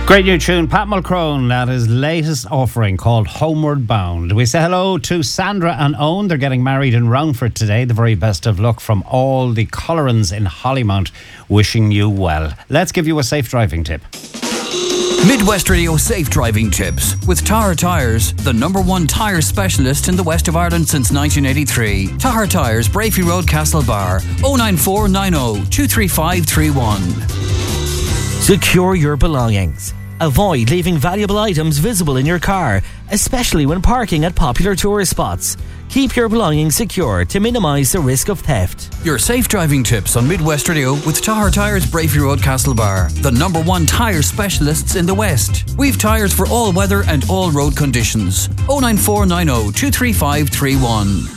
Great new tune, Pat Mulcrone, at his latest offering called Homeward Bound. We say hello to Sandra and Owen. They're getting married in Roundford today. The very best of luck from all the Collerans in Hollymount, wishing you well. Let's give you a safe driving tip. Midwest Radio Safe Driving Tips with Tahar Tyres, the #1 tyre specialist in the west of Ireland since 1983. Tahar Tyres, Brafey Road, Castlebar, 09490 23531. Secure your belongings. Avoid leaving valuable items visible in your car, especially when parking at popular tourist spots. Keep your belongings secure to minimise the risk of theft. Your safe driving tips on Midwest Radio with Tahar Tyres, Brafey Road, Castlebar, the #1 tyre specialists in the West. We've tyres for all weather and all road conditions. 09490 23531.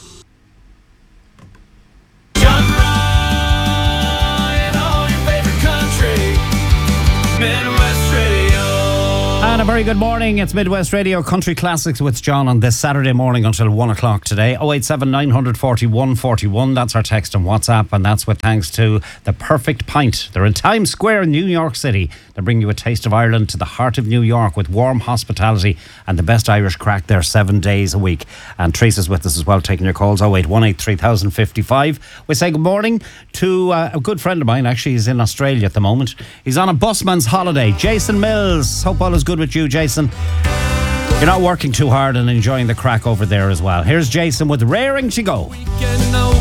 And a very good morning. It's Midwest Radio Country Classics with John on this Saturday morning until 1 o'clock today. 087 941 41. That's our text and WhatsApp. And that's with thanks to The Perfect Pint. They're in Times Square in New York City. They bring you a taste of Ireland to the heart of New York with warm hospitality and the best Irish crack there 7 days a week. And Teresa's with us as well, taking your calls. 0818 3055. We say good morning to a good friend of mine. Actually, he's in Australia at the moment. He's on a busman's holiday. Jason Mills. Hope all is good with you, Jason. You're not working too hard and enjoying the crack over there as well. Here's Jason with Raring to Go.